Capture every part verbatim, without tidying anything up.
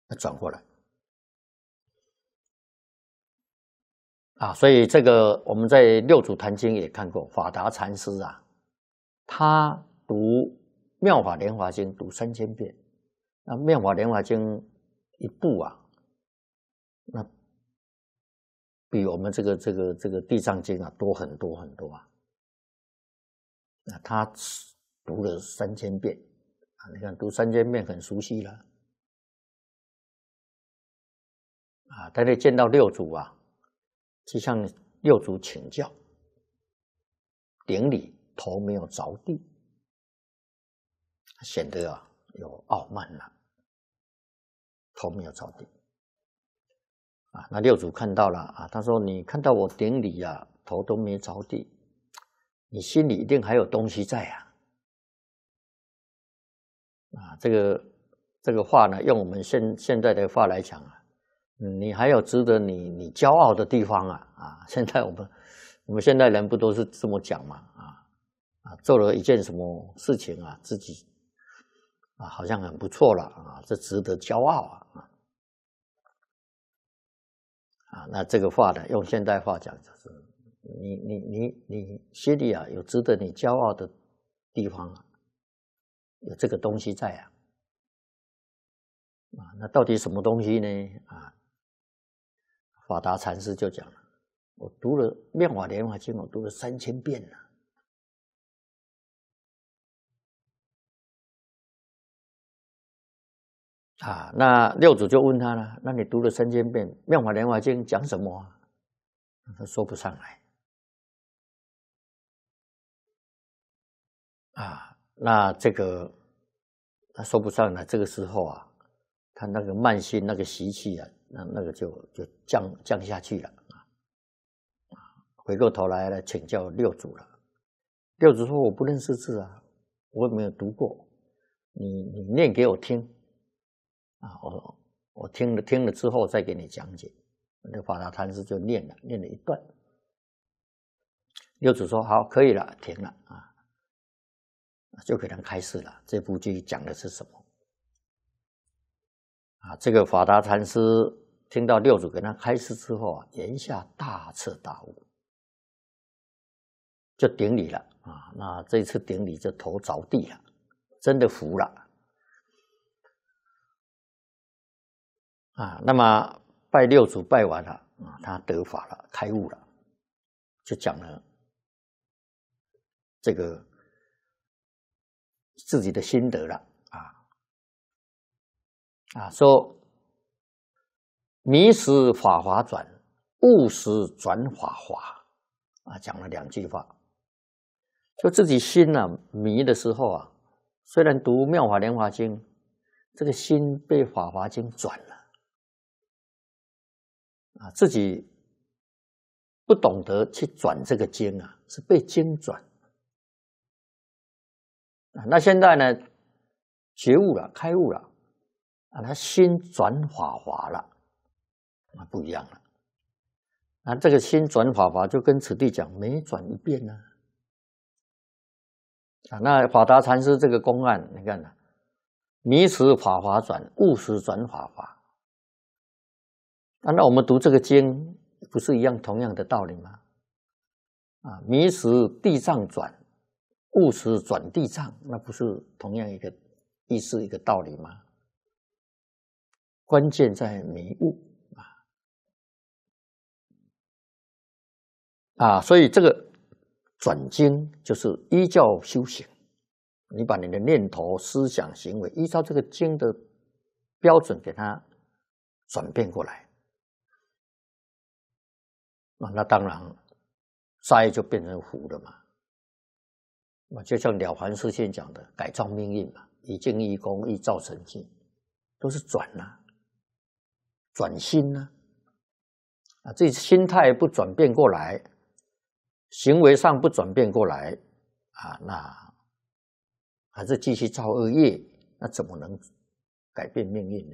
转过来啊。所以这个我们在《六祖坛经》也看过，法达禅师啊，他读《妙法莲华经》读三千遍，那《妙法莲华经》一部啊，那比我们这个这个这个《地藏经》啊多很多很多啊。那他读了三千遍啊，你看读三千遍很熟悉了啊。他得见到六祖啊，去向六祖请教，顶礼头没有着地，显得啊有傲慢了，头没有着地啊。那六祖看到了啊，他说：“你看到我顶礼啊，头都没着地，你心里一定还有东西在啊。”啊，这个这个话呢，用我们现现在的话来讲啊，嗯，你还有值得你你骄傲的地方啊啊！现在我们我们现代人不都是这么讲嘛啊啊，做了一件什么事情啊，自己啊好像很不错了啊，这值得骄傲啊啊！啊，那这个话呢，用现代话讲就是，你你你你心里啊有值得你骄傲的地方啊。有这个东西在啊，啊，那到底什么东西呢？啊，法达禅师就讲了，我读了《妙法莲华经》，我读了三千遍了。啊，那六祖就问他了，那你读了三千遍《妙法莲华经》讲什么啊？他说不上来。啊，那这个他说不上来，这个时候啊，他那个慢心那个习气啊，那那个就就降降下去了啊。回过头来来请教六祖了。六祖说：“我不认识字啊，我也没有读过，你你念给我听啊，我我听了听了之后再给你讲解。”那法达禅师就念了，念了一段。六祖说：“好，可以了，停了啊。”就给他开示了，这部剧讲的是什么啊？这个法达禅师听到六祖给他开示之后啊，言下大彻大悟，就顶礼了啊。那这一次顶礼就头着地了，真的服了啊。那么拜六祖拜完了啊，他得法了，开悟了，就讲了这个自己的心得了啊啊，说迷时法华转，悟时转法华啊，讲了两句话，就自己心啊迷的时候啊，虽然读《妙法莲华经》，这个心被《法华经》转了啊，自己不懂得去转这个经啊，是被经转啊。那现在呢，觉悟了，开悟了啊，他心转法华了啊，不一样了。那这个心转法华就跟此地讲，每转一遍呢啊。那法达禅师这个公案，你看呢，迷时法华转，悟时转法华。啊，那我们读这个经，不是一样同样的道理吗？啊，迷时地藏转，悟时转地藏，那不是同样一个意思一个道理吗？关键在迷悟啊啊，所以这个转经就是依教修行，你把你的念头、思想、行为依照这个经的标准给它转变过来啊，那当然灾就变成福了嘛。就像《了凡四训》讲的，改造命运嘛，以静易功，易造成绩，都是转啊，转心啊，啊，这心态不转变过来，行为上不转变过来啊，那还是继续造恶业，那怎么能改变命运呢？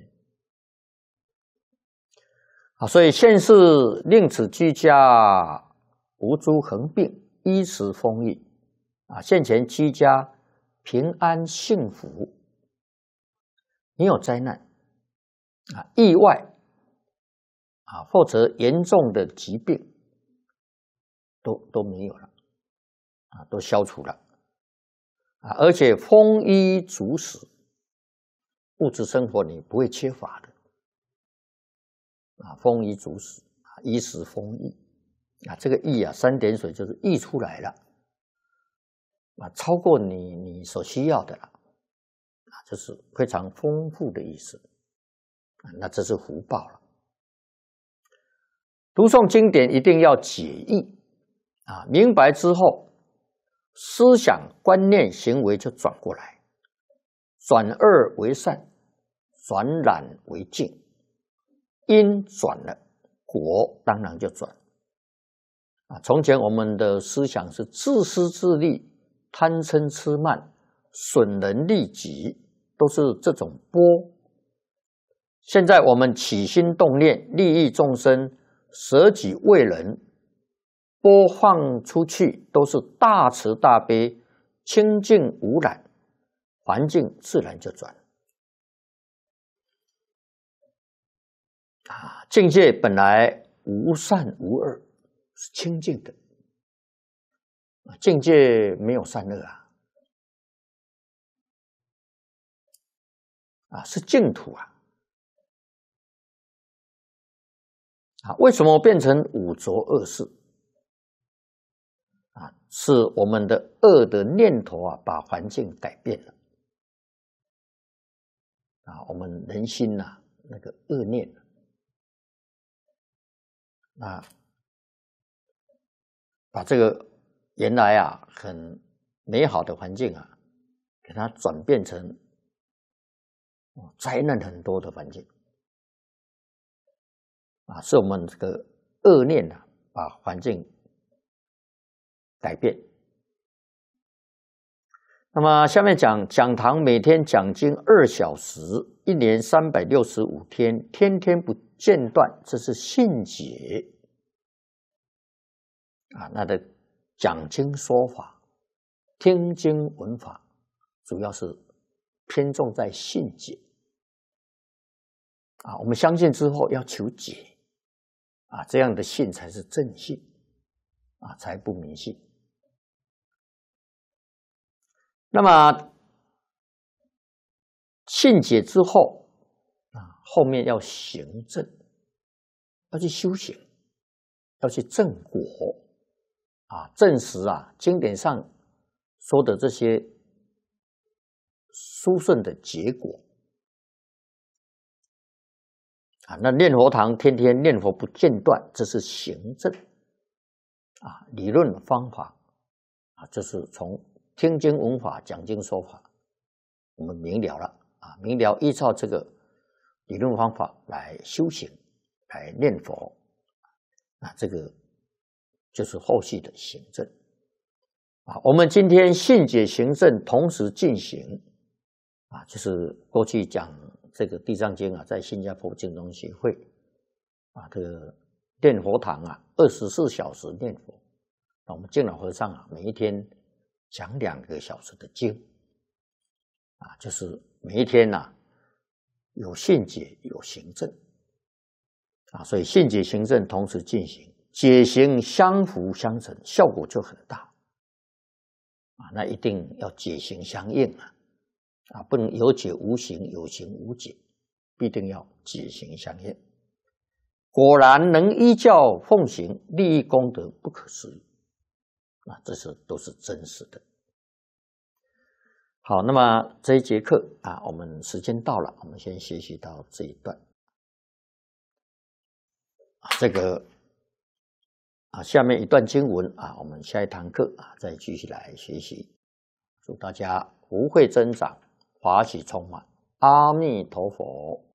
啊，所以现世令此居家无诸横病，衣食丰裕啊，现前居家平安幸福，没有灾难啊意外啊或者严重的疾病都都没有了啊，都消除了啊，而且丰衣足食，物质生活你不会缺乏的啊，丰衣足食啊，衣食丰溢啊，这个溢啊，三点水就是溢出来了啊，超过你你所需要的了啊，这是非常丰富的意思啊，那这是福报了。读诵经典一定要解义啊，明白之后，思想、观念、行为就转过来，转恶为善，转染为净，因转了，果当然就转啊。从前我们的思想是自私自利、贪嗔痴慢、损人利己，都是这种波。现在我们起心动念，利益众生，舍己为人，播放出去都是大慈大悲，清净无染，环境自然就转啊。境界本来无善无恶，是清净的境界，没有善恶啊，啊是净土啊。啊，为什么变成五浊恶世？啊，是我们的恶的念头啊，把环境改变了。啊，我们人心呐、啊，那个恶念啊，把这个原来啊很美好的环境啊，给它转变成灾难很多的环境。啊，是我们这个恶念啊，把环境改变。那么下面讲，讲堂每天讲经二小时，一年三百六十五天，天天不间断，这是信解啊。那的讲经说法、听经闻法，主要是偏重在信解啊。我们相信之后要求解。啊，这样的信才是正信，啊，才不迷信。那么信解之后，啊，后面要行正，要去修行，要去正果，啊，证实啊经典上说的这些殊胜的结果。啊，那念佛堂天天念佛不间断，这是行正啊，理论方法啊，这是从听经闻法、讲经说法，我们明了了啊，明了依照这个理论方法来修行，来念佛，啊，这个就是后续的行正啊。我们今天信解行正同时进行啊，就是过去讲。这个《地藏经》啊，在新加坡净宗协会啊，这个念佛堂啊，二十四小时念佛。那我们净老和尚啊，每一天讲两个小时的经啊，就是每一天呐、啊，有信解，有行正啊，所以信解行正同时进行，解行相辅相成，效果就很大啊。那一定要解行相应啊。啊，不能有解无行，有行无解，必定要解行相应。果然能依教奉行，利益功德不可思议。啊，这是都是真实的。好，那么这一节课啊，我们时间到了，我们先学习到这一段。啊，这个啊，下面一段经文啊，我们下一堂课啊，再继续来学习。祝大家福慧增长，法喜充满，阿弥陀佛。